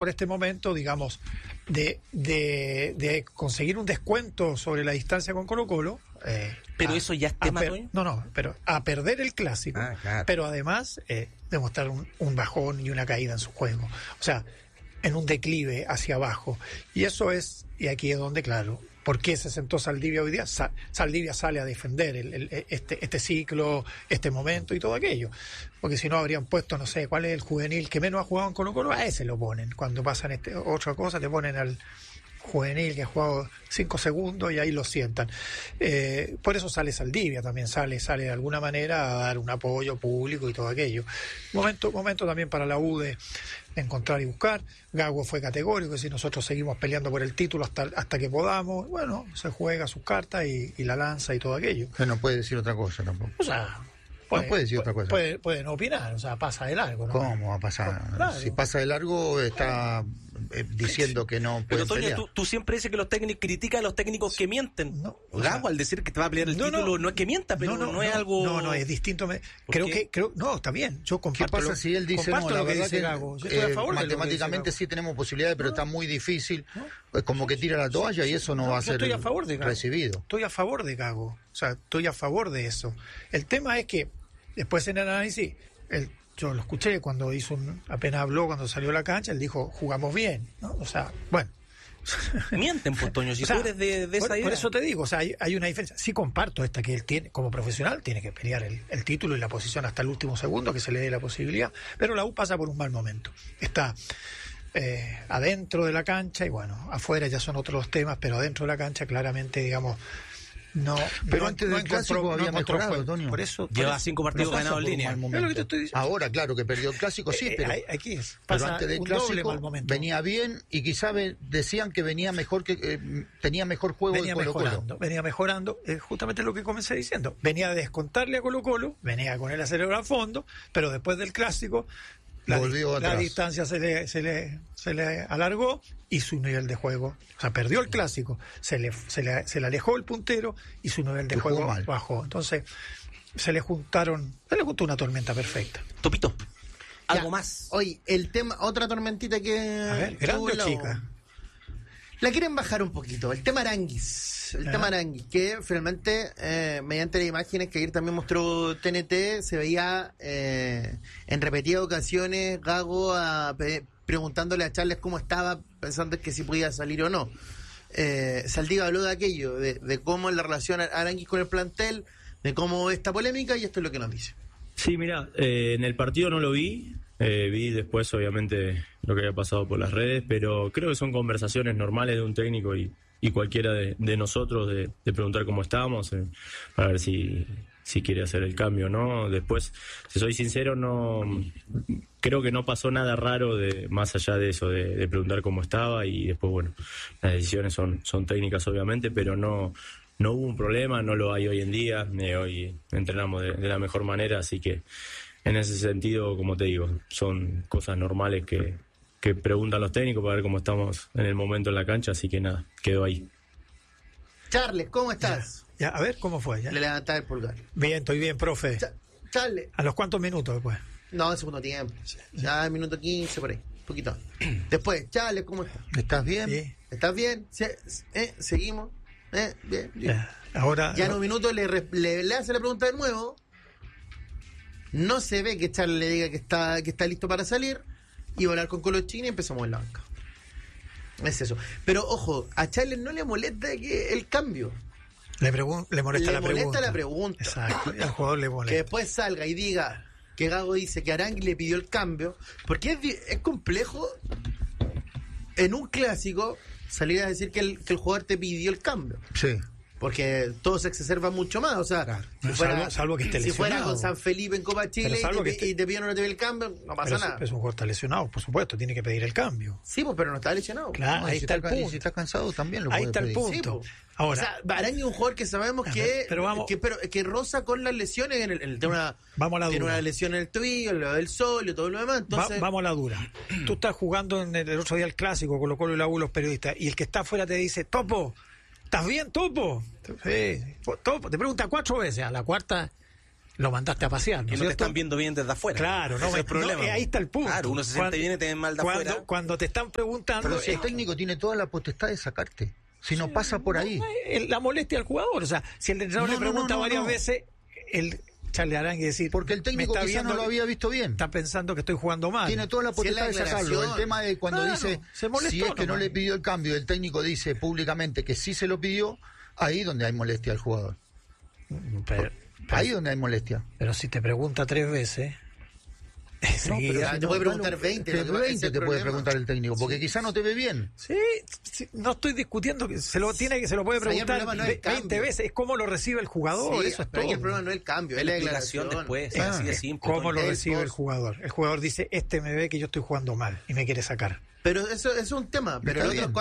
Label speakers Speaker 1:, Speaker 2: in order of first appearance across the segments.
Speaker 1: por este momento, digamos, de conseguir un descuento sobre la distancia con Colo-Colo.
Speaker 2: Pero eso ya es tema, Toño.
Speaker 1: No, pero a perder el clásico,
Speaker 3: claro.
Speaker 1: pero además demostrar un bajón y una caída en su juego. O sea, en un declive hacia abajo. Y eso es, y aquí es donde, claro, ¿por qué se sentó Saldivia hoy día? Saldivia sale a defender este ciclo, este momento y todo aquello. Porque si no habrían puesto, no sé, cuál es el juvenil que menos ha jugado en Colo-Colo, a ese lo ponen. Cuando pasan otra cosa, te ponen al juvenil que ha jugado 5 segundos y ahí lo sientan. Por eso sale Saldivia, también sale de alguna manera a dar un apoyo público y todo aquello. Momento también para la U de encontrar y buscar. Gago fue categórico, es decir, nosotros seguimos peleando por el título hasta que podamos. Bueno, se juega sus cartas y la lanza y todo aquello.
Speaker 3: Que no puede decir otra cosa tampoco.
Speaker 1: O sea,
Speaker 3: no puede decir otra cosa.
Speaker 1: Puede no opinar, o sea, pasa de largo, ¿no?
Speaker 3: ¿Cómo va a pasar?
Speaker 1: Claro.
Speaker 3: Si pasa de largo, está diciendo que no puede.
Speaker 2: Pero Toño, tú siempre dices que los técnicos critican a los técnicos que mienten.
Speaker 1: No,
Speaker 2: Gago, al decir que te va a pelear el título, no es que mienta, pero no es algo.
Speaker 1: No, es distinto. No, está bien. Yo comparto.
Speaker 3: ¿Qué pasa si él dice no? La verdad que
Speaker 1: Gago. Yo estoy a favor
Speaker 3: matemáticamente sí tenemos posibilidades, pero está muy difícil. Es como que tira la toalla y eso no va a ser recibido.
Speaker 1: Estoy a favor de Gago. O sea, estoy a favor de eso. El tema es que después en el análisis, yo lo escuché cuando apenas habló, cuando salió a la cancha, él dijo, jugamos bien, ¿no? O sea, bueno.
Speaker 2: Mienten, pues, Toño, si tú eres de esa idea.
Speaker 1: Por eso te digo, o sea, hay una diferencia. Sí comparto que él tiene, como profesional, tiene que pelear el título y la posición hasta el último segundo, que se le dé la posibilidad, pero la U pasa por un mal momento. Está adentro de la cancha y bueno, afuera ya son otros temas, pero adentro de la cancha claramente, digamos,
Speaker 3: pero antes del clásico había mejorado, Antonio.
Speaker 1: Por eso
Speaker 2: lleva 5 partidos ganados en línea.
Speaker 1: Es lo que te estoy diciendo.
Speaker 3: Ahora, claro, que perdió el clásico, sí, pero
Speaker 1: aquí
Speaker 3: pero antes del clásico venía bien y quizá decían que venía mejor, que tenía mejor juego de Colo-Colo.
Speaker 1: Venía mejorando, justamente lo que comencé diciendo. Venía a descontarle a Colo-Colo, venía con el acelerador a fondo, pero después del clásico la distancia se le alargó y su nivel de juego, o sea, perdió el clásico, se le alejó el puntero y su nivel de juego bajó. Entonces se le juntó una tormenta perfecta.
Speaker 2: Topito, algo más.
Speaker 4: Oye, el tema, otra tormentita que...
Speaker 1: A ver, ¿grande o chica?
Speaker 4: La quieren bajar un poquito, el tema Aranguis. Tema Aranguis, que finalmente, mediante las imágenes que ayer también mostró TNT, se veía en repetidas ocasiones Gago preguntándole a Charles cómo estaba, pensando que si podía salir o no. Saldivia habló de aquello, de cómo es la relación Aranguis con el plantel, de cómo esta polémica, y esto es lo que nos dice.
Speaker 5: Sí, mira, en el partido no lo vi. Vi después, obviamente, lo que había pasado por las redes, pero creo que son conversaciones normales de un técnico y cualquiera de nosotros de preguntar cómo estábamos, para ver si quiere hacer el cambio o no. Después, si soy sincero, no creo que no pasó nada raro más allá de eso, de preguntar cómo estaba, y después, bueno, las decisiones son técnicas, obviamente, pero no hubo un problema, no lo hay hoy en día. Hoy entrenamos de la mejor manera, así que en ese sentido, como te digo, son cosas normales que preguntan los técnicos para ver cómo estamos en el momento en la cancha, así que nada, quedó ahí.
Speaker 4: Charles, ¿cómo estás?
Speaker 1: Ya, a ver, ¿cómo fue? ¿Ya?
Speaker 4: Le levantás el pulgar.
Speaker 1: Bien, estoy bien, profe.
Speaker 4: Charles.
Speaker 1: ¿A los cuántos minutos después?
Speaker 4: No, en segundo tiempo. Ya en minuto 15, por ahí, un poquito. Después, Charles, ¿cómo estás?
Speaker 3: ¿Estás bien?
Speaker 1: Sí.
Speaker 4: ¿Estás bien? ¿Seguimos? Bien.
Speaker 1: Ya. Ahora,
Speaker 4: ya en un minuto le hace la pregunta de nuevo. No se ve que Charles le diga que está listo para salir y volar con Colochini y empezamos en la banca. Es eso. Pero ojo, a Charles no le molesta el cambio.
Speaker 1: Le molesta la
Speaker 4: pregunta.
Speaker 1: Exacto, y al jugador le molesta.
Speaker 4: Que después salga y diga que Gago dice que Arangui le pidió el cambio, porque es complejo en un clásico salir a decir que el jugador te pidió el cambio.
Speaker 3: Sí.
Speaker 4: Porque todo se exacerba mucho más, o sea,
Speaker 1: claro. Salvo que esté lesionado.
Speaker 4: Si fuera con San Felipe en Copa Chile y te pidieron o no te pide el cambio, no pasa nada.
Speaker 1: Es un jugador está lesionado, por supuesto, tiene que pedir el cambio.
Speaker 4: Sí, pues, pero no está lesionado.
Speaker 1: Claro, ahí está el punto.
Speaker 3: Y si está cansado también lo puede pedir.
Speaker 1: Ahí está el punto.
Speaker 4: Sí,
Speaker 1: ahora,
Speaker 4: o sea, Arangui es un jugador que sabemos que roza con las lesiones en el tema.
Speaker 1: Vamos a la dura.
Speaker 4: Tiene una lesión en el tobillo, lo del sol y todo lo demás. Entonces...
Speaker 1: vamos a la dura. Tú estás jugando en el otro día el clásico, Colo-Colo y la U, los periodistas, y el que está afuera te dice, Topo, ¿estás bien, Topo? Sí, Topo, te pregunta 4 veces, a la cuarta lo mandaste a pasear, ¿no?
Speaker 2: Que no te están viendo bien desde afuera.
Speaker 1: Claro,
Speaker 2: ese es el problema.
Speaker 1: ahí está el punto.
Speaker 2: Claro, uno se siente bien y te ven mal de afuera.
Speaker 1: Cuando te están preguntando...
Speaker 3: Pero si el técnico tiene toda la potestad de sacarte. Si no pasa por ahí.
Speaker 1: La molestia al jugador. O sea, si el entrenador le pregunta varias veces, el Charlie Arangui decir...
Speaker 3: Porque el técnico quizás no lo había visto bien.
Speaker 1: Está pensando que estoy jugando mal.
Speaker 3: Tiene toda la potestad de sacarlo. El tema de cuando dice, si es que no le pidió el cambio, el técnico dice públicamente que sí se lo pidió, ahí donde hay molestia al jugador. Ahí donde hay molestia.
Speaker 1: Pero si te pregunta 3 veces...
Speaker 4: te puede preguntar 20.
Speaker 3: 20 te puede preguntar el técnico, porque quizá no te ve bien.
Speaker 1: Sí, no estoy discutiendo que se lo puede preguntar 20 veces. Es cómo lo recibe el jugador. Eso es todo.
Speaker 4: El problema no es el cambio, es la declaración
Speaker 2: después. Así de simple.
Speaker 1: ¿Cómo lo recibe el jugador? El jugador dice, me ve que yo estoy jugando mal y me quiere sacar.
Speaker 4: Pero eso es un tema. Pero el otro es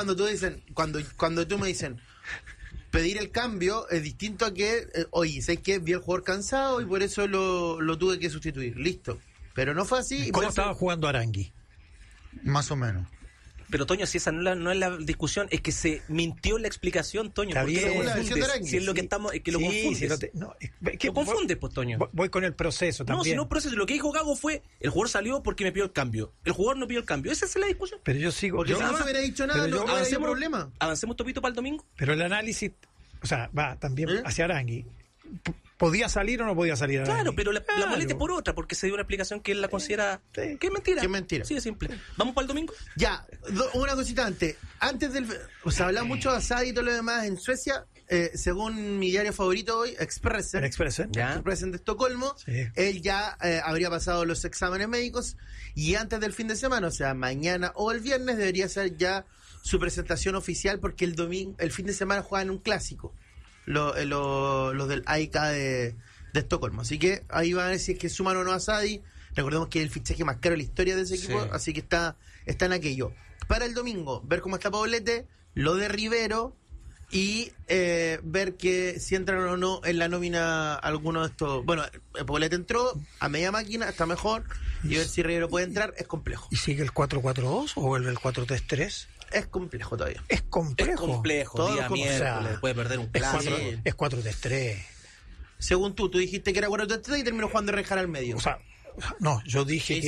Speaker 4: cuando tú me dicen pedir el cambio es distinto a que, oye, sé que vi al jugador cansado y por eso lo tuve que sustituir. Listo. Pero no fue así.
Speaker 1: ¿Cómo estaba jugando Arangui?
Speaker 3: Más o menos.
Speaker 2: Pero, Toño, si esa no es la discusión, es que se mintió en la explicación, Toño.
Speaker 1: Está bien.
Speaker 2: Si es lo que estamos, es que lo confundes. Lo confundes, pues, Toño.
Speaker 1: Voy con el proceso también.
Speaker 2: No, si no el proceso. Lo que dijo Gago fue, el jugador salió porque me pidió el cambio. El jugador no pidió el cambio. Esa es la discusión.
Speaker 1: Pero yo sigo...
Speaker 4: Porque si no se hubiera dicho nada, no habría problema.
Speaker 2: Avancemos, Topito, para el domingo.
Speaker 1: Pero el análisis, o sea, va también hacia Arangui. ¿Podía salir o no podía salir Arangui?
Speaker 2: Claro, pero la molestia por otra, porque se dio una explicación que él la considera que es mentira.
Speaker 4: Que es mentira.
Speaker 2: Sí, es simple. ¿Vamos para el domingo?
Speaker 4: Ya, una cosita antes del... O sea, habla mucho de Asadi y todo lo demás en Suecia. Según mi diario favorito hoy, Expressen de Estocolmo, él ya habría pasado los exámenes médicos y antes del fin de semana, o sea, mañana o el viernes, debería ser ya su presentación oficial porque el fin de semana juegan un clásico. Los del AIK de Estocolmo. Así que ahí van a ver si es que suman o no a Asadi. Recordemos que es el fichaje más caro de la historia de ese equipo, así que está en aquello. Para el domingo, ver cómo está Poblete, lo de Rivero y ver que si entran o no en la nómina alguno de estos. Bueno, Poblete entró a media máquina, está mejor, y ver si Rivero puede entrar es complejo.
Speaker 1: ¿Y sigue el 4-4-2 o vuelve el 4-3-3?
Speaker 4: Es complejo todavía.
Speaker 1: Es complejo.
Speaker 2: Todo día miércoles, puede perder un clásico.
Speaker 1: Es 4-3-3.
Speaker 4: Según tú dijiste que era 4-3-3 y terminó jugando Rejar al medio.
Speaker 1: O sea, no, yo dije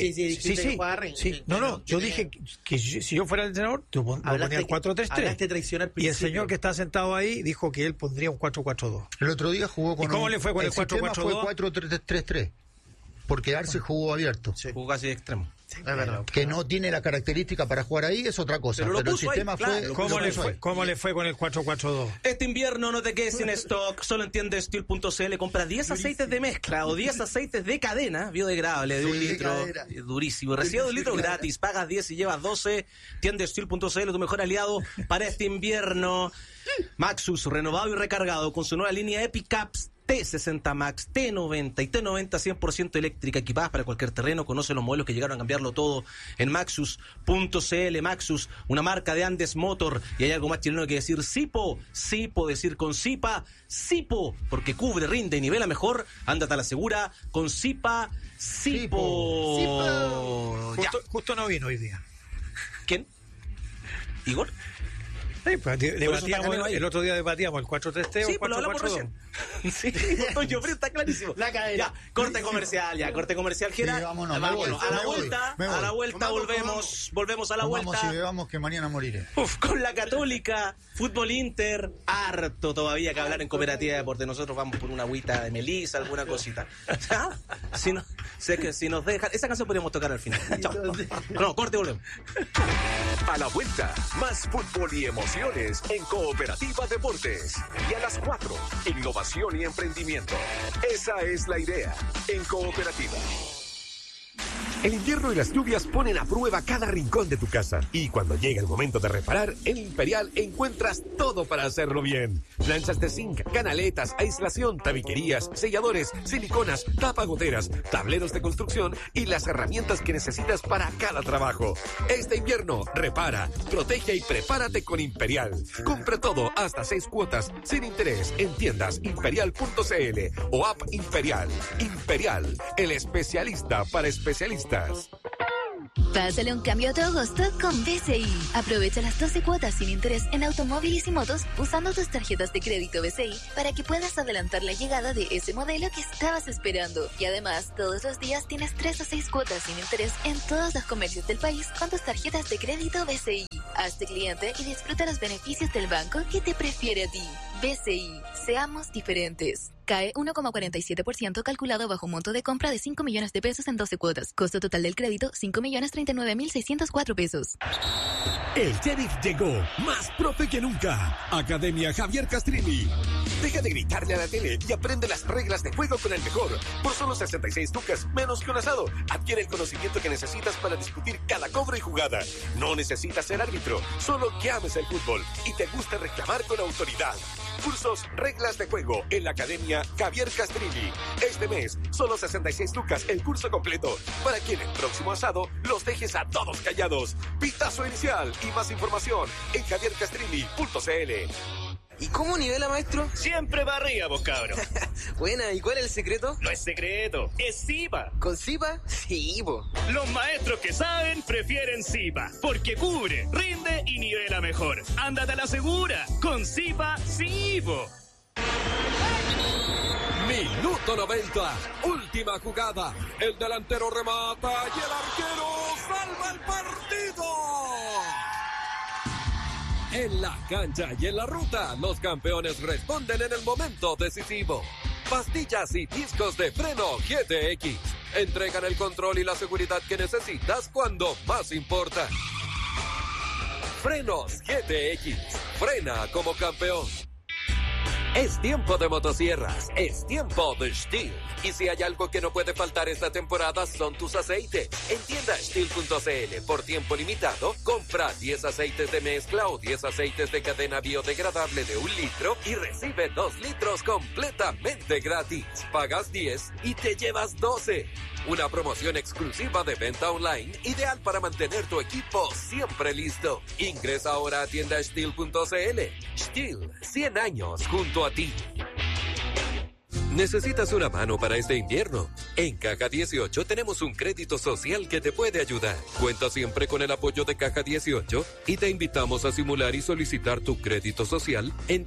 Speaker 1: yo dije que si yo fuera el entrenador, tú ponía el 4-3-3. Y el señor que está sentado ahí dijo que él pondría un 4-4-2.
Speaker 3: El otro día jugó con...
Speaker 1: ¿Y cómo le fue con el 4-4-2?
Speaker 3: Fue 4-3-3. Porque Arce jugó abierto.
Speaker 2: Jugó casi de extremo.
Speaker 4: Es verdad.
Speaker 3: Que no tiene la característica para jugar ahí es otra cosa. Pero el sistema
Speaker 1: ¿Cómo le fue con el 4-4-2?
Speaker 2: Este invierno no te quedes sin stock. Solo en tiendasteel.cl. Compra 10 aceites de mezcla o 10 aceites de cadena biodegradable de 1 litro. Durísimo. Recibe 1 litro gratis. Pagas 10 y llevas 12. Tiendasteel.cl, tu mejor aliado para este invierno. Maxus, renovado y recargado con su nueva línea Epic Caps T60 Max, T90 y T90 100% eléctrica, equipadas para cualquier terreno. Conoce los modelos que llegaron a cambiarlo todo en Maxus.cl. Maxus, una marca de Andes Motor. Y hay algo más chileno que decir Sipo. Sipo, decir con Sipa. Sipo, porque cubre, rinde y nivela mejor. Ándate a la segura con Sipa. Sipo.
Speaker 1: Justo no vino hoy día.
Speaker 2: ¿Quién? ¿Igor?
Speaker 1: Sí, pues el otro día debatíamos el 4-3-3 o el 4-4-2.
Speaker 2: Sí, Toño, pero está clarísimo. Ya, corte comercial, Gera.
Speaker 3: Sí, vámonos,
Speaker 2: a la vuelta volvemos a la vuelta.
Speaker 3: Vamos y bebamos que mañana moriré.
Speaker 2: Con la Católica, Fútbol Inter, harto todavía que hablar en Cooperativa de Deporte. Nosotros vamos por una agüita de melisa, alguna cosita. Si nos dejan, esa canción podríamos tocar al final. Chao. No, corte, volvemos.
Speaker 6: A la vuelta, más fútbol y emociones en Cooperativa Deportes. Y a las 4, innovación y emprendimiento. Esa es la idea en Cooperativa. El invierno y las lluvias ponen a prueba cada rincón de tu casa. Y cuando llega el momento de reparar, en Imperial encuentras todo para hacerlo bien. Planchas de zinc, canaletas, aislación, tabiquerías, selladores, siliconas, tapagoteras, tableros de construcción y las herramientas que necesitas para cada trabajo. Este invierno, repara, protege y prepárate con Imperial. Compra todo hasta 6 cuotas sin interés en tiendas imperial.cl o app Imperial. Imperial, el especialista para especialistas.
Speaker 7: Pásale un cambio a tu agosto con BCI. Aprovecha las 12 cuotas sin interés en automóviles y motos usando tus tarjetas de crédito BCI para que puedas adelantar la llegada de ese modelo que estabas esperando. Y además, todos los días tienes 3 o 6 cuotas sin interés en todos los comercios del país con tus tarjetas de crédito BCI. Hazte cliente y disfruta los beneficios del banco que te prefiere a ti. BCI. Seamos diferentes. CAE 1,47% calculado bajo un monto de compra de 5 millones de pesos en 12 cuotas. Costo total del crédito, 5.039.604 pesos.
Speaker 8: El Sheriff llegó, más profe que nunca. Academia Javier Castrilli.
Speaker 6: Deja de gritarle a la tele y aprende las reglas de juego con el mejor. Por solo 66 tucas, menos que un asado. Adquiere el conocimiento que necesitas para discutir cada cobro y jugada. No necesitas ser árbitro, solo que ames el fútbol y te gusta reclamar con autoridad. Cursos Reglas de Juego en la Academia Javier Castrilli. Este mes, solo 66 lucas el curso completo, para que en el próximo asado los dejes a todos callados. Pitazo inicial y más información en javiercastrilli.cl.
Speaker 2: ¿Y cómo nivela, maestro?
Speaker 9: Siempre para arriba, vos, cabro.
Speaker 2: Buena, ¿y cuál es el secreto?
Speaker 9: No es secreto, es Zipa.
Speaker 2: ¿Con Zipa? Sí, po.
Speaker 9: Los maestros que saben prefieren Zipa, porque cubre, rinde y nivela mejor. Ándate a la segura, con Zipa, sí, po.
Speaker 8: Minuto 90, última jugada. El delantero remata y el arquero salva el partido. En la cancha y en la ruta, los campeones responden en el momento decisivo. Pastillas y discos de freno GTX entregan el control y la seguridad que necesitas cuando más importa. Frenos GTX, frena como campeón. Es tiempo de motosierras, es tiempo de Stihl. Y si hay algo que no puede faltar esta temporada son tus aceites. En tienda Stihl.cl, por tiempo limitado, compra 10 aceites de mezcla o 10 aceites de cadena biodegradable de 1 litro y recibe 2 litros completamente gratis. Pagas 10 y te llevas 12. Una promoción exclusiva de venta online, ideal para mantener tu equipo siempre listo. Ingresa ahora a tienda Stihl.cl. Stihl, 100 años junto a ti. ¿Necesitas una mano para este invierno? En Caja 18 tenemos un crédito social que te puede ayudar. Cuenta siempre con el apoyo de Caja 18 y te invitamos a simular y solicitar tu crédito social en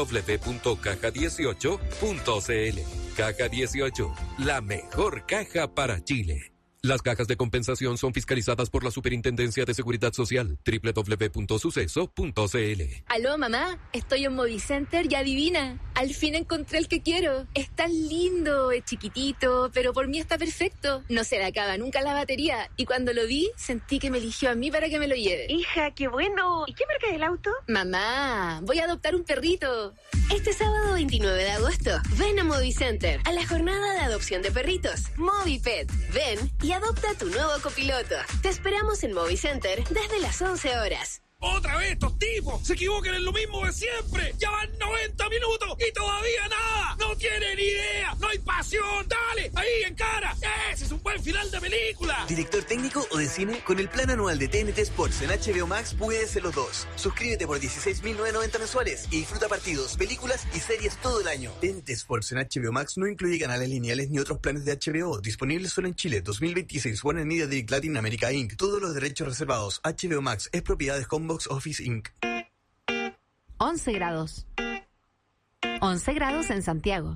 Speaker 8: www.caja18.cl. Caja 18, la mejor caja para Chile. Las cajas de compensación son fiscalizadas por la Superintendencia de Seguridad Social. www.suceso.cl.
Speaker 7: Aló, mamá, estoy en Movicenter y adivina, al fin encontré el que quiero. Es tan lindo, es chiquitito, pero por mí está perfecto. No se le acaba nunca la batería y cuando lo vi, sentí que me eligió a mí para que me lo lleve.
Speaker 10: Hija, qué bueno. ¿Y qué marca es el auto?
Speaker 7: Mamá, voy a adoptar un perrito.
Speaker 10: Este sábado 29 de agosto, ven a Movicenter a la jornada de adopción de perritos, Movipet. Ven y adopta tu nuevo copiloto. Te esperamos en Movicenter desde las 11 horas.
Speaker 8: ¡Otra vez estos tipos! ¡Se equivocan en lo mismo de siempre! ¡Ya van 90 minutos y todavía nada! ¡No tienen idea! ¡No hay pasión! ¡Dale! ¡Ahí, en cara! ¡Ese es un buen final de película!
Speaker 11: ¿Director técnico o de cine? Con el plan anual de TNT Sports en HBO Max puedes ser los dos. Suscríbete por 16.990 mensuales y disfruta partidos, películas y series todo el año. TNT Sports en HBO Max no incluye canales lineales ni otros planes de HBO. Disponibles solo en Chile. 2026. Warner Media Direct Latin America Inc. Todos los derechos reservados. HBO Max es propiedad de Combox Office Inc.
Speaker 12: 11 grados. 11 grados en Santiago.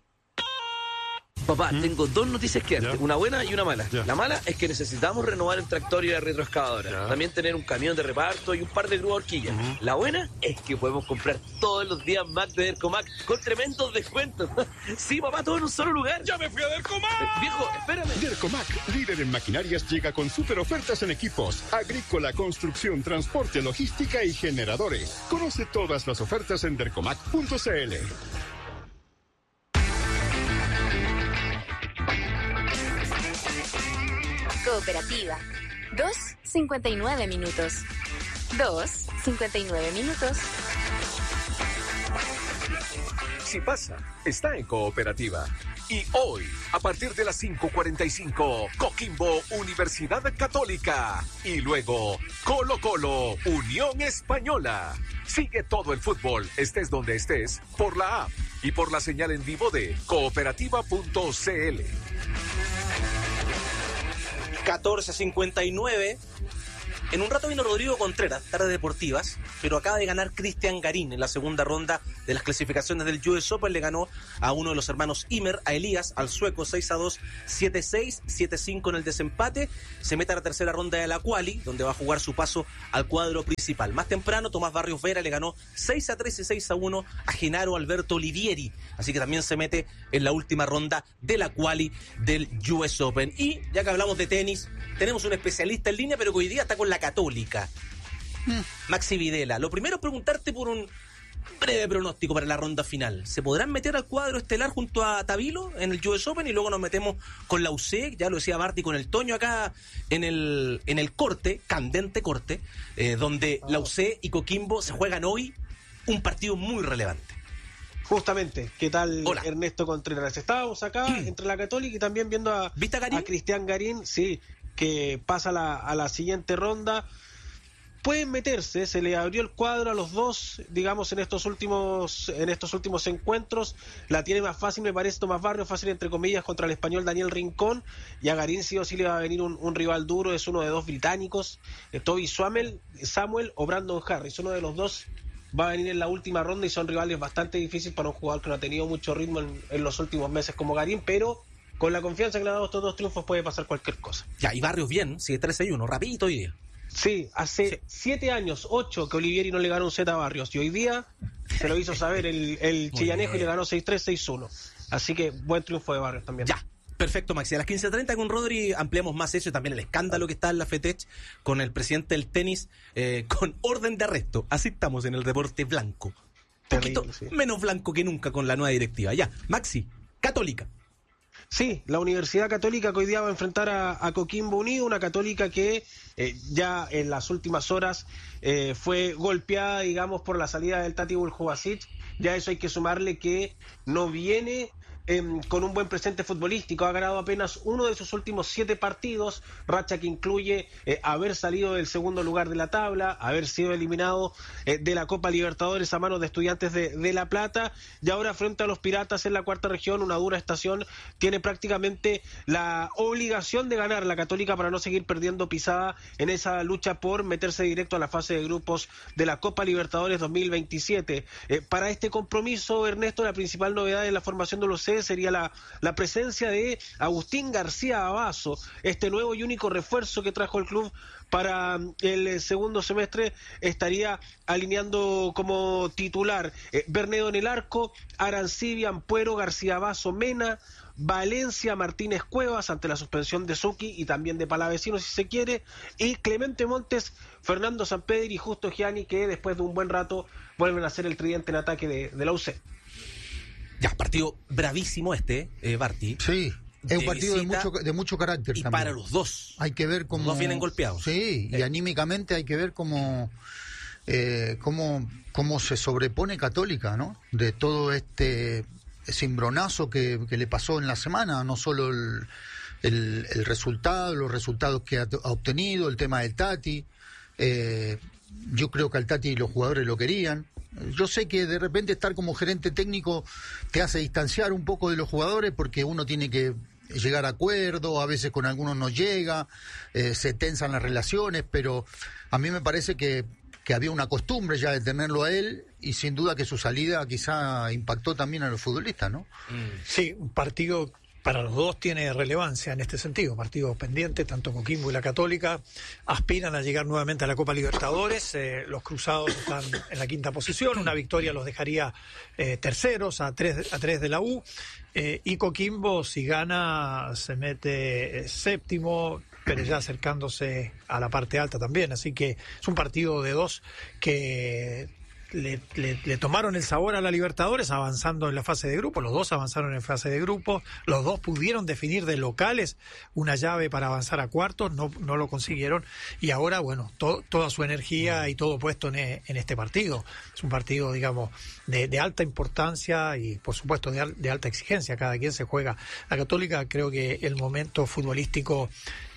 Speaker 2: Papá, tengo dos noticias que darte, una buena y una mala. La mala es que necesitamos renovar el tractor y la retroexcavadora. También tener un camión de reparto y un par de grúas horquillas. La buena es que podemos comprar todos los días Mac de Dercomac con tremendos descuentos. Sí, papá, todo en un solo lugar.
Speaker 8: ¡Ya me fui a Dercomac!
Speaker 2: Viejo, espérame.
Speaker 13: Dercomac, líder en maquinarias, llega con super ofertas en equipos, agrícola, construcción, transporte, logística y generadores. Conoce todas las ofertas en dercomac.cl.
Speaker 7: Cooperativa. 2:59 minutos. 2:59 minutos.
Speaker 6: Si pasa, está en Cooperativa. Y hoy, a partir de las 5:45, Coquimbo, Universidad Católica. Y luego, Colo-Colo, Unión Española. Sigue todo el fútbol, estés donde estés, por la app y por la señal en vivo de cooperativa.cl.
Speaker 2: 14:59. En un rato vino Rodrigo Contreras, tardes deportivas, pero acaba de ganar Cristian Garín en la segunda ronda de las clasificaciones del US Open. Le ganó a uno de los hermanos Ymer, a Elías, al sueco 6-2, 7-6, 7-5 en el desempate. Se mete a la tercera ronda de la quali, donde va a jugar su paso al cuadro principal. Más temprano, Tomás Barrios Vera le ganó 6-3 y 6-1 a Genaro Alberto Olivieri. Así que también se mete en la última ronda de la quali del US Open. Y ya que hablamos de tenis, tenemos un especialista en línea, pero que hoy día está con la Católica. Maxi Videla, lo primero es preguntarte por un breve pronóstico para la ronda final. ¿Se podrán meter al cuadro estelar junto a Tabilo en el US Open? Y luego nos metemos con la UC, ya lo decía Barty, con el Toño acá en el corte, candente corte, donde la UC y Coquimbo se juegan hoy un partido muy relevante.
Speaker 14: Justamente, ¿qué tal?
Speaker 2: Hola.
Speaker 14: Ernesto Contreras? Estábamos acá entre la Católica y también viendo a Cristian Garín, sí, que pasa a la siguiente ronda. Pueden meterse, se le abrió el cuadro a los dos, digamos, en estos últimos encuentros. La tiene más fácil, me parece, Tomás Barrios, fácil entre comillas, contra el español Daniel Rincón. Y a Garín sí o sí le va a venir un rival duro, es uno de dos británicos, Toby Samuel o Brandon Harris. Uno de los dos va a venir en la última ronda y son rivales bastante difíciles para un jugador que no ha tenido mucho ritmo en los últimos meses como Garín, pero con la confianza que le ha dado estos dos triunfos puede pasar cualquier cosa.
Speaker 2: Ya, y Barrios bien, sigue 13-1, rapidito hoy día.
Speaker 14: Sí, hace 7 años, 8 que Olivieri no le ganó un set a Barrios, y hoy día se lo hizo saber el chillanejo y le ganó 6-3, 6-1. Así que buen triunfo de Barrios también.
Speaker 2: Ya, perfecto, Maxi. A las 15:30 con Rodri ampliamos más eso y también el escándalo que está en la FETECH con el presidente del tenis con orden de arresto. Así estamos en el deporte blanco. Poquito menos blanco que nunca con la nueva directiva. Ya, Maxi, Católica.
Speaker 14: Sí, la Universidad Católica que hoy día va a enfrentar a Coquimbo Unido, una Católica que ya en las últimas horas fue golpeada, digamos, por la salida del Tati Buljubasic. Ya eso hay que sumarle que no viene con un buen presente futbolístico, ha ganado apenas uno de sus últimos 7 partidos, racha que incluye haber salido del segundo lugar de la tabla, haber sido eliminado de la Copa Libertadores a manos de Estudiantes de La Plata, y ahora frente a los Piratas en la cuarta región, una dura estación, tiene prácticamente la obligación de ganar la Católica para no seguir perdiendo pisada en esa lucha por meterse directo a la fase de grupos de la Copa Libertadores 2027. Para este compromiso, Ernesto, la principal novedad en la formación de los C sería la presencia de Agustín García Abazo, este nuevo y único refuerzo que trajo el club para el segundo semestre. Estaría alineando como titular Bernedo en el arco, Arancibia, Ampuero, García Abazo, Mena, Valencia, Martínez Cuevas ante la suspensión de Zucchi y también de Palavecino si se quiere, y Clemente Montes, Fernando Sampedri y Justo Gianni, que después de un buen rato vuelven a ser el tridente en ataque de la UC.
Speaker 2: Ya, partido bravísimo Barty.
Speaker 3: Sí, es un partido de mucho carácter
Speaker 2: y
Speaker 3: también.
Speaker 2: Para los dos.
Speaker 3: Hay que ver cómo...
Speaker 2: Los dos vienen golpeados.
Speaker 3: Sí, y anímicamente hay que ver cómo se sobrepone Católica, ¿no? De todo este cimbronazo que le pasó en la semana, no solo el resultado, los resultados que ha obtenido, el tema del Tati. Yo creo que al Tati los jugadores lo querían. Yo sé que de repente estar como gerente técnico te hace distanciar un poco de los jugadores porque uno tiene que llegar a acuerdo, a veces con algunos no llega, se tensan las relaciones, pero a mí me parece que había una costumbre ya de tenerlo a él y sin duda que su salida quizá impactó también a los futbolistas, ¿no?
Speaker 1: Sí, un partido para los dos tiene relevancia en este sentido, partidos pendientes, tanto Coquimbo y la Católica aspiran a llegar nuevamente a la Copa Libertadores, los cruzados están en la quinta posición, una victoria los dejaría terceros a 3 de la U, y Coquimbo si gana se mete séptimo, pero ya acercándose a la parte alta también, así que es un partido de dos que le tomaron el sabor a la Libertadores avanzando en la fase de grupo. Los dos avanzaron en fase de grupo, los dos pudieron definir de locales una llave para avanzar a cuartos, no lo consiguieron, y ahora bueno, toda su energía y todo puesto en este partido. Es un partido, digamos, de alta importancia y por supuesto de alta exigencia. Cada quien se juega. La Católica, creo que el momento futbolístico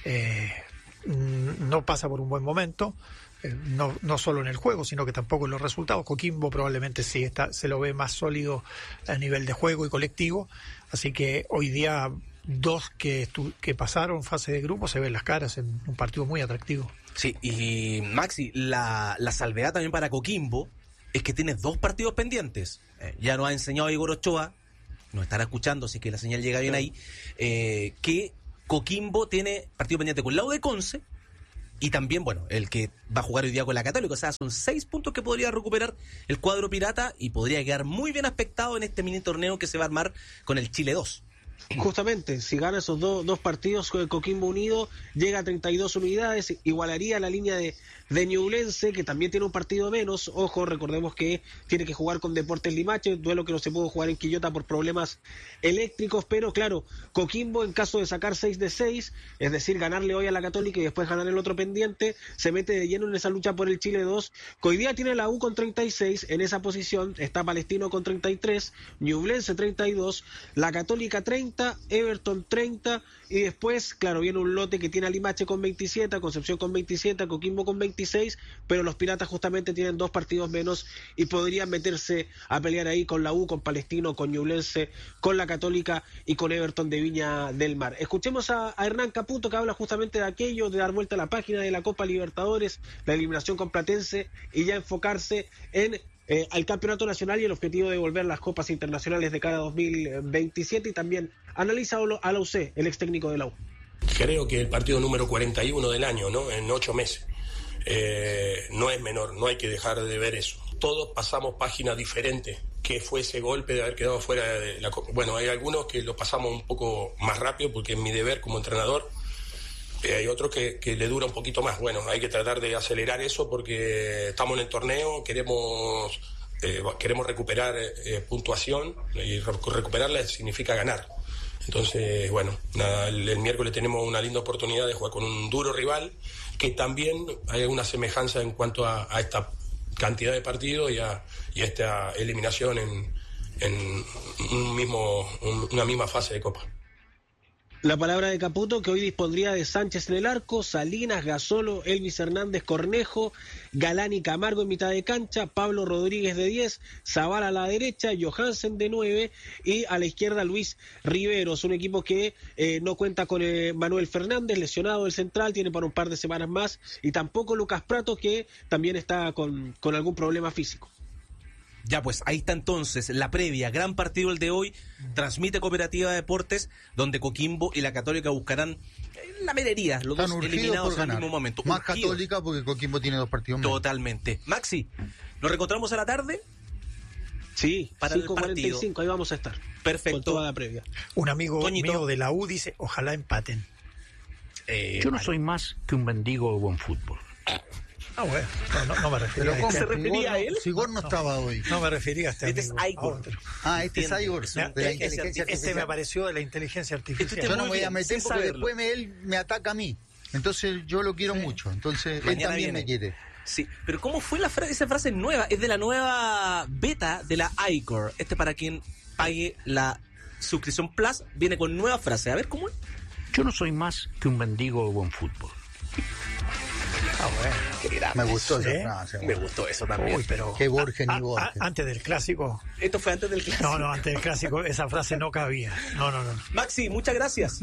Speaker 1: no pasa por un buen momento, no solo en el juego, sino que tampoco en los resultados. Coquimbo probablemente sí se lo ve más sólido a nivel de juego y colectivo, así que hoy día dos que pasaron fase de grupo, se ven las caras en un partido muy atractivo.
Speaker 2: Sí, y Maxi, la salvedad también para Coquimbo es que tiene 2 partidos pendientes. Ya nos ha enseñado Igor Ochoa, nos estará escuchando, si es que la señal llega bien ahí, que Coquimbo tiene partido pendiente con la U de Conce y también, bueno, el que va a jugar hoy día con la Católica. O sea, son 6 puntos que podría recuperar el cuadro pirata y podría quedar muy bien aspectado en este mini torneo que se va a armar con el Chile 2.
Speaker 14: Justamente, si gana esos dos partidos, Coquimbo Unido llega a 32 unidades, igualaría la línea de Ñublense, que también tiene un partido menos. Ojo, recordemos que tiene que jugar con Deportes Limache, duelo que no se pudo jugar en Quillota por problemas eléctricos, pero claro, Coquimbo, en caso de sacar 6 de 6, es decir, ganarle hoy a la Católica y después ganar el otro pendiente, se mete de lleno en esa lucha por el Chile 2, que hoy día tiene la U con 36, en esa posición está Palestino con 33, Ñublense 32, la Católica 30, Everton 30, y después, claro, viene un lote que tiene a Limache con 27, a Concepción con 27, a Coquimbo con 26, pero los Piratas justamente tienen 2 partidos menos y podrían meterse a pelear ahí con la U, con Palestino, con Ñublense, con la Católica y con Everton de Viña del Mar. Escuchemos a Hernán Caputo, que habla justamente de aquello, de dar vuelta a la página de la Copa Libertadores, la eliminación con Platense, y ya enfocarse en al campeonato nacional y el objetivo de volver a las copas internacionales de cara a 2027, y también analiza a la UC, el ex técnico de la U.
Speaker 15: Creo que el partido número 41 del año, ¿no? En 8 meses. No es menor, no hay que dejar de ver eso. Todos pasamos páginas diferentes. ¿Qué fue ese golpe de haber quedado fuera de la copa? Bueno, hay algunos que lo pasamos un poco más rápido porque es mi deber como entrenador. Hay otros que le dura un poquito más. Bueno, hay que tratar de acelerar eso porque estamos en el torneo, queremos recuperar puntuación, y recuperarla significa ganar. Entonces, bueno, nada, el miércoles tenemos una linda oportunidad de jugar con un duro rival, que también hay una semejanza en cuanto a esta cantidad de partidos y a esta eliminación en una misma fase de Copa.
Speaker 14: La palabra de Caputo, que hoy dispondría de Sánchez en el arco, Salinas, Gasolo, Elvis Hernández, Cornejo, Galán y Camargo en mitad de cancha, Pablo Rodríguez de 10, Zavala a la derecha, Johansen de 9 y a la izquierda Luis Riveros. Un equipo que no cuenta con Manuel Fernández, lesionado del central, tiene para un par de semanas más, y tampoco Lucas Prato, que también está con algún problema físico.
Speaker 2: Ya, pues ahí está entonces la previa, gran partido el de hoy, transmite Cooperativa Deportes, donde Coquimbo y la Católica buscarán la merería, los
Speaker 3: están
Speaker 2: dos eliminados en el mismo momento.
Speaker 3: Más Católica porque Coquimbo tiene 2 partidos menos.
Speaker 2: Totalmente. Maxi, ¿nos reencontramos a la tarde?
Speaker 14: Sí,
Speaker 2: para
Speaker 14: 5:45, ahí vamos a estar.
Speaker 2: Perfecto.
Speaker 14: Con toda la previa.
Speaker 1: Un amigo mío de la U dice, ojalá empaten.
Speaker 16: Yo no soy más que un mendigo de buen fútbol.
Speaker 1: Ah, bueno, no me refería.
Speaker 2: ¿Pero cómo se refería a él?
Speaker 3: Sigor no estaba hoy.
Speaker 1: No me refería a este amigo.
Speaker 2: Este es Igor.
Speaker 3: Este es Igor, de la inteligencia artificial.
Speaker 1: Este me apareció de la inteligencia artificial.
Speaker 3: Yo no me voy a meter porque después él me ataca a mí. Entonces yo lo quiero mucho. Entonces él también me quiere.
Speaker 2: Sí, pero ¿cómo fue esa frase nueva? Es de la nueva beta de la Igor. Para quien pague la suscripción Plus, viene con nueva frase. A ver, ¿cómo es?
Speaker 16: Yo no soy más que un mendigo de buen fútbol.
Speaker 1: Ah, bueno,
Speaker 2: qué grande.
Speaker 3: Me gustó esa frase.
Speaker 2: Me gustó eso también.
Speaker 1: Uy, pero
Speaker 3: qué Borges ni Borges.
Speaker 1: Antes del clásico.
Speaker 2: Esto fue antes del clásico.
Speaker 1: No, antes del clásico esa frase no cabía. No.
Speaker 2: Maxi, muchas gracias.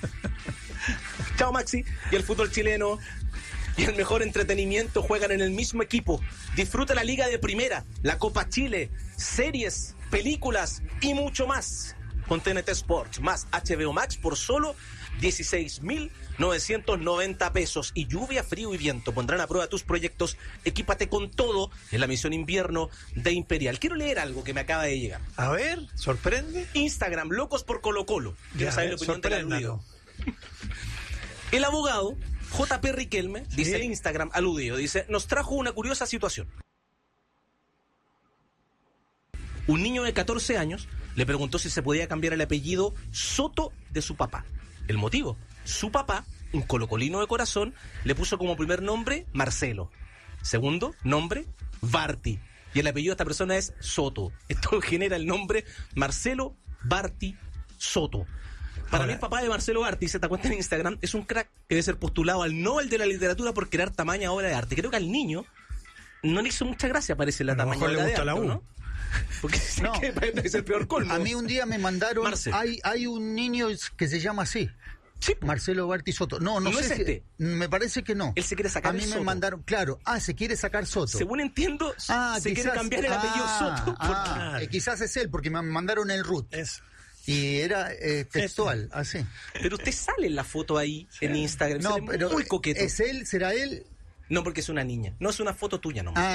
Speaker 2: Chao, Maxi. Y el fútbol chileno y el mejor entretenimiento juegan en el mismo equipo. Disfruta la Liga de Primera, la Copa Chile, series, películas y mucho más con TNT Sports más HBO Max por solo 16.990 pesos. Y lluvia, frío y viento pondrán a prueba tus proyectos. Equípate con todo en la misión invierno de Imperial. Quiero leer algo que me acaba de llegar.
Speaker 1: A ver, sorprende.
Speaker 2: Instagram, Locos por Colo Colo. Quiero saber la opinión del aludido. El abogado JP Riquelme dice en Instagram aludido, dice, nos trajo una curiosa situación. Un niño de 14 años le preguntó si se podía cambiar el apellido Soto de su papá. El motivo, su papá, un colocolino de corazón, le puso como primer nombre Marcelo, segundo nombre Barty, y el apellido de esta persona es Soto. Esto genera el nombre Marcelo Barty Soto. Para mí el papá de Marcelo Barty, se te cuenta en Instagram, es un crack que debe ser postulado al Nobel de la Literatura por crear tamaña obra de arte. Creo que al niño no le hizo mucha gracia, parece, la tamaña obra de arte, ¿no? Porque no, es el peor colmo.
Speaker 3: A mí un día me mandaron, hay un niño que se llama así.
Speaker 2: Sí,
Speaker 3: Marcelo Barti Soto. No sé
Speaker 2: es este.
Speaker 3: Me parece que no.
Speaker 2: Él se quiere sacar
Speaker 3: a mí me mandaron, claro. Se quiere sacar Soto.
Speaker 2: Según entiendo, se quiere cambiar el apellido Soto.
Speaker 3: Quizás es él, porque me mandaron el root.
Speaker 1: Eso.
Speaker 3: Y era textual, así.
Speaker 2: Pero usted sale en la foto ahí en Instagram.
Speaker 3: No, pero
Speaker 2: muy coqueto.
Speaker 3: ¿es él? ¿Será él?
Speaker 2: No, porque es una niña. No es una foto tuya nomás.